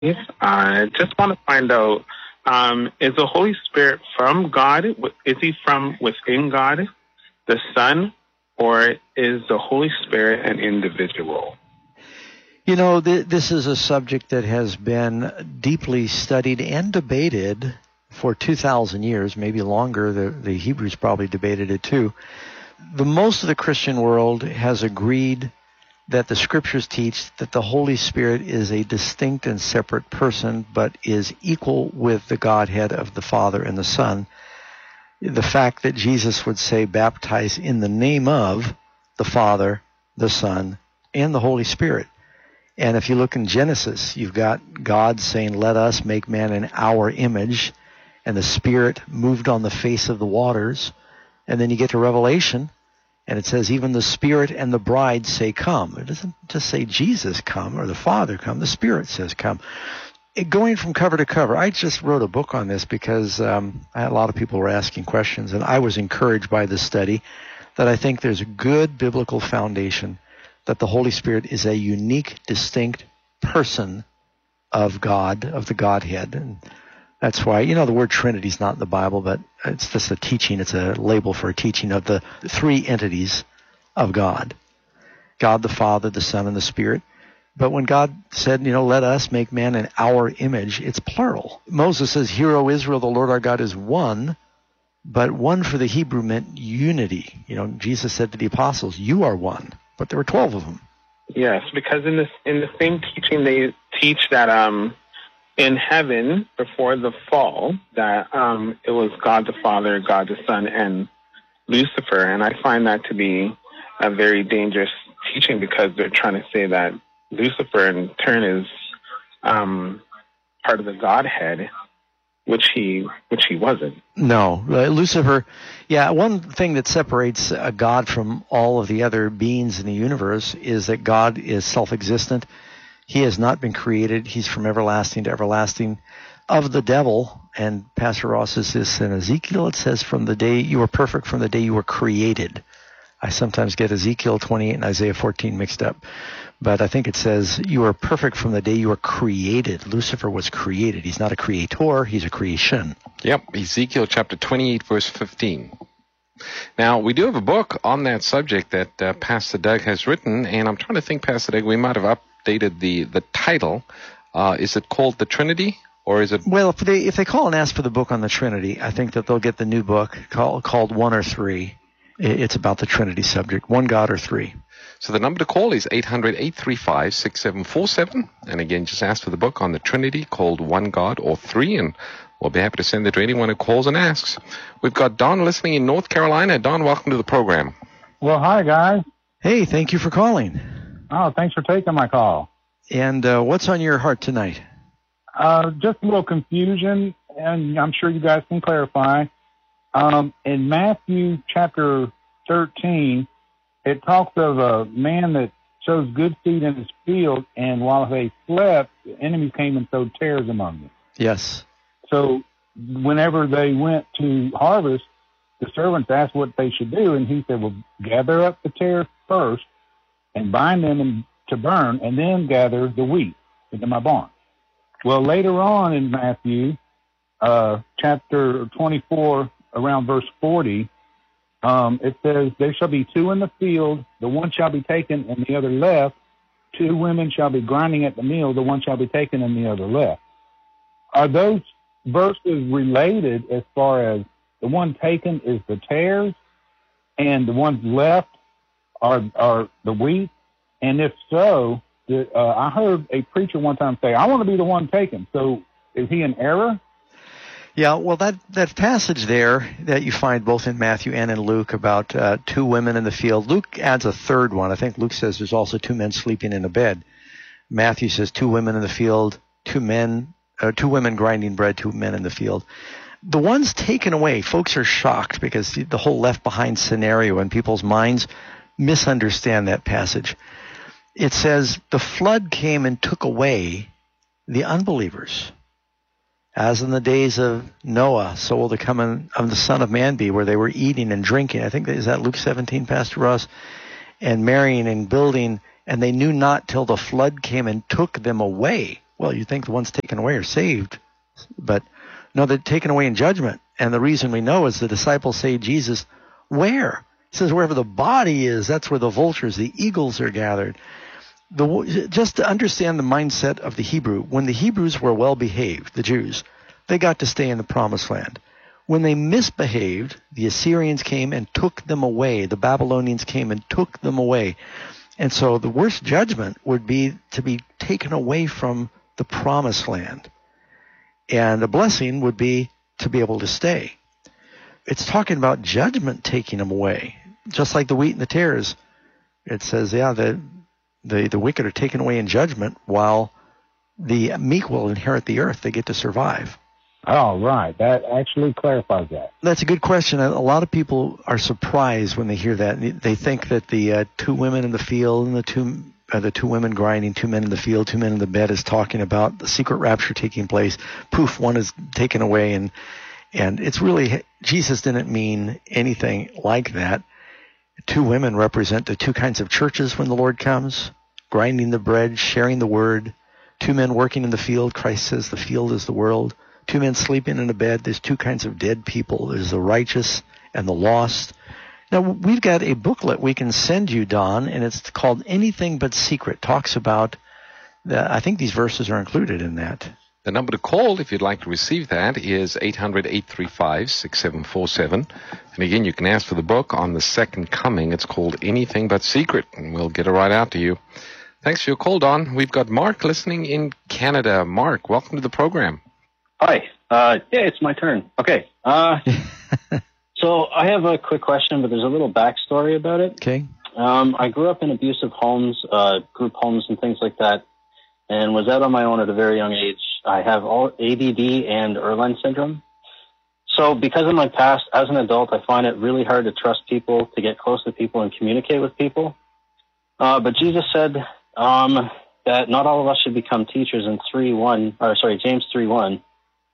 I just want to find out, is the Holy Spirit from God? Is he from within God, the Son, or is the Holy Spirit an individual? You know, this is a subject that has been deeply studied and debated for 2,000 years, maybe longer. The Hebrews probably debated it too. Most of the Christian world has agreed that the Scriptures teach that the Holy Spirit is a distinct and separate person, but is equal with the Godhead of the Father and the Son. The fact that Jesus would say, baptize in the name of the Father, the Son, and the Holy Spirit. And if you look in Genesis, you've got God saying, let us make man in our image, and the Spirit moved on the face of the waters. And then you get to Revelation, and it says, even the Spirit and the bride say, come. It doesn't just say Jesus come or the Father come. The Spirit says come. Going from cover to cover, I just wrote a book on this because a lot of people were asking questions, and I was encouraged by this study that I think there's a good biblical foundation that the Holy Spirit is a unique, distinct person of God, of the Godhead. And that's why, the word Trinity is not in the Bible, but it's just a teaching. It's a label for a teaching of the three entities of God. God the Father, the Son, and the Spirit. But when God said, let us make man in our image, it's plural. Moses says, hear, O Israel, the Lord our God is one, but one for the Hebrew meant unity. Jesus said to the apostles, you are one, but there were 12 of them. Yes, because in the same teaching, they teach that in heaven, before the fall, that it was God the Father, God the Son, and Lucifer. And I find that to be a very dangerous teaching because they're trying to say that Lucifer, in turn, is part of the Godhead, which he wasn't. No, Lucifer, one thing that separates God from all of the other beings in the universe is that God is self-existent. He has not been created. He's from everlasting to everlasting. Of the devil, and Pastor Ross says this in Ezekiel, it says, from the day you were perfect, from the day you were created. I sometimes get Ezekiel 28 and Isaiah 14 mixed up. But I think it says, you are perfect from the day you were created. Lucifer was created. He's not a creator. He's a creation. Yep, Ezekiel chapter 28, verse 15. Now, we do have a book on that subject that Pastor Doug has written, and I'm trying to think, Pastor Doug, we might have updated the title. Is it called The Trinity, or is it... Well, if they call and ask for the book on the Trinity, I think that they'll get the new book called One or Three. It's about the Trinity subject, one God or three. So the number to call is 800-835-6747. And again, just ask for the book on the Trinity called One God or Three, and we'll be happy to send it to anyone who calls and asks. We've got Don listening in North Carolina. Don, welcome to the program. Well, hi, guys. Hey, thank you for calling. Oh, thanks for taking my call. And what's on your heart tonight? Just a little confusion, and I'm sure you guys can clarify. In Matthew chapter 13, it talks of a man that sows good seed in his field, and while they slept, the enemies came and sowed tares among them. Yes. So whenever they went to harvest, the servants asked what they should do, and he said, well, gather up the tares first and bind them to burn, and then gather the wheat into my barn. Well, later on in Matthew chapter 24, around verse 40, it says, there shall be two in the field, the one shall be taken and the other left. Two women shall be grinding at the mill, the one shall be taken and the other left. Are those verses related as far as the one taken is the tares and the ones left are the wheat? And if so, I heard a preacher one time say, I want to be the one taken. So is he in error? Yeah, well, that passage there that you find both in Matthew and in Luke about two women in the field, Luke adds a third one. I think Luke says there's also two men sleeping in a bed. Matthew says two women in the field, two women grinding bread, two men in the field. The ones taken away, folks are shocked because the whole Left Behind scenario in people's minds misunderstand that passage. It says the flood came and took away the unbelievers. As in the days of Noah, so will the coming of the Son of Man be, where they were eating and drinking. I think is that Luke 17, Pastor Ross? And marrying and building, and they knew not till the flood came and took them away. Well, you think the ones taken away are saved, but no, they're taken away in judgment. And the reason we know is the disciples say, Jesus, where? He says, wherever the body is, that's where the vultures, the eagles are gathered. Just to understand the mindset of the Hebrew, when the Hebrews were well behaved, the Jews, they got to stay in the promised land. When they misbehaved, the Assyrians came and took them away. The Babylonians came and took them away. And so the worst judgment would be to be taken away from the promised land. And the blessing would be to be able to stay. It's talking about judgment taking them away, just like the wheat and the tares. It says, the wicked are taken away in judgment, while the meek will inherit the earth. They get to survive. Oh, right. That actually clarifies that. That's a good question. A lot of people are surprised when they hear that. They think that the two women in the field and the two women grinding, 2 men in the field, 2 men in the bed is talking about the secret rapture taking place. Poof, one is taken away, and it's really, Jesus didn't mean anything like that. 2 women represent the 2 kinds of churches when the Lord comes, grinding the bread, sharing the word. 2 men working in the field. Christ says the field is the world. 2 men sleeping in a bed. There's 2 kinds of dead people. There's the righteous and the lost. Now, we've got a booklet we can send you, Don, and it's called Anything But Secret. Talks about, I think these verses are included in that. The number to call if you'd like to receive that is 800-835-6747. And again, you can ask for the book on the second coming. It's called Anything But Secret, and we'll get it right out to you. Thanks for your call, Don. We've got Mark listening in Canada. Mark, welcome to the program. Hi. It's my turn. Okay. So I have a quick question, but there's a little backstory about it. Okay. I grew up in abusive homes, group homes and things like that, and was out on my own at a very young age. I have all ADD and Erland syndrome. So because of my past, as an adult, I find it really hard to trust people, to get close to people and communicate with people. But Jesus said that not all of us should become teachers in James 3:1.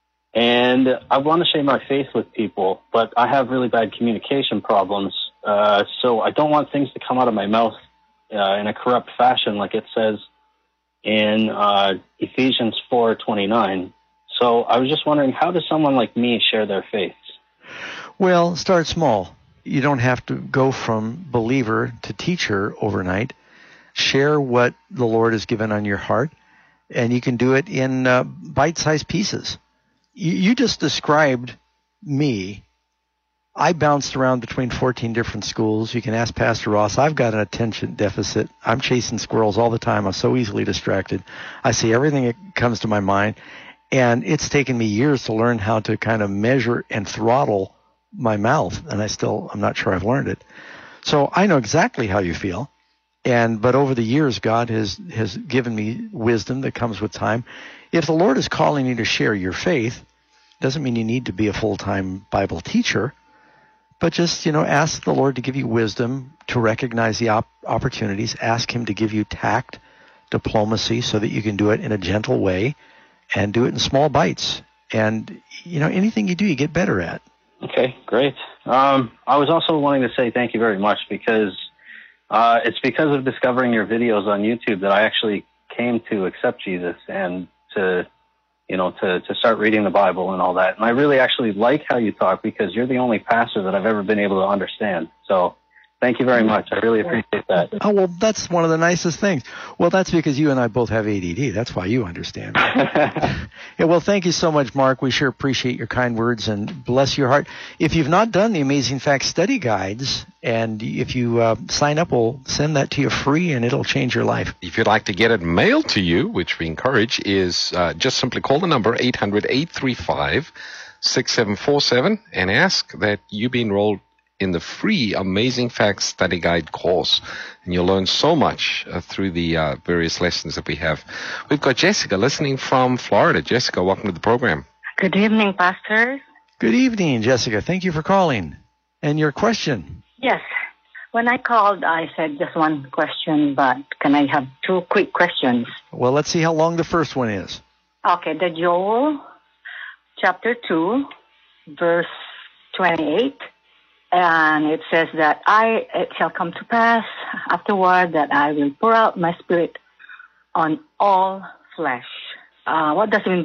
And I want to share my faith with people, but I have really bad communication problems. So I don't want things to come out of my mouth in a corrupt fashion, like it says in Ephesians 4:29. So I was just wondering, how does someone like me share their faith? Well, start small. You don't have to go from believer to teacher overnight. Share what the Lord has given on your heart, and you can do it in bite-sized pieces. You just described me. I bounced around between 14 different schools. You can ask Pastor Ross. I've got an attention deficit. I'm chasing squirrels all the time. I'm so easily distracted. I see everything that comes to my mind. And it's taken me years to learn how to kind of measure and throttle my mouth. And I'm not sure I've learned it. So I know exactly how you feel. But over the years, God has given me wisdom that comes with time. If the Lord is calling you to share your faith, doesn't mean you need to be a full-time Bible teacher, but just, ask the Lord to give you wisdom to recognize the opportunities. Ask Him to give you tact, diplomacy, so that you can do it in a gentle way and do it in small bites. And, anything you do, you get better at. Okay, great. I was also wanting to say thank you very much, because it's because of discovering your videos on YouTube that I actually came to accept Jesus and to start reading the Bible and all that. And I really actually like how you talk, because you're the only pastor that I've ever been able to understand. So thank you very much. I really appreciate that. Oh, well, that's one of the nicest things. Well, that's because you and I both have ADD. That's why you understand. Yeah, well, thank you so much, Mark. We sure appreciate your kind words, and bless your heart. If you've not done the Amazing Facts study guides, and if you sign up, we'll send that to you free, and it'll change your life. If you'd like to get it mailed to you, which we encourage, is just simply call the number 800-835-6747 and ask that you be enrolled in the free Amazing Facts Study Guide course. And you'll learn so much through the various lessons that we have. We've got Jessica listening from Florida. Jessica, welcome to the program. Good evening, Pastor. Good evening, Jessica. Thank you for calling. And your question? Yes. When I called, I said just one question, but can I have 2 quick questions? Well, let's see how long the first one is. Okay, the Joel chapter 2, verse 28. And it says that it shall come to pass afterward that I will pour out my spirit on all flesh. what does it mean